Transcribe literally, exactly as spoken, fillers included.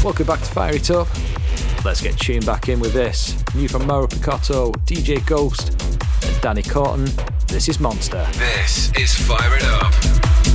Welcome back to Fire It Up. Let's get tuned back in with this. New from Mauro Picotto, D J Ghost, and Danny Corton. This is Monster. This is Fire It Up.